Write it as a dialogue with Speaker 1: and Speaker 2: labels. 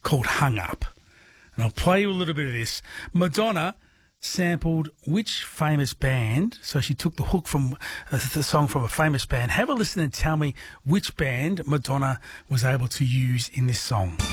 Speaker 1: called Hung Up. And I'll play you a little bit of this. Madonna sampled which famous band? So she took the hook from the song from a famous band. Have a listen and tell me which band Madonna was able to use in this song.